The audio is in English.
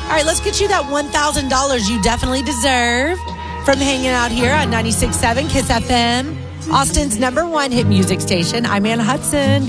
All right, let's get you that $1,000 you definitely deserve from hanging out here on 96.7 KISS FM, Austin's #1 hit music station. I'm Ann Hudson.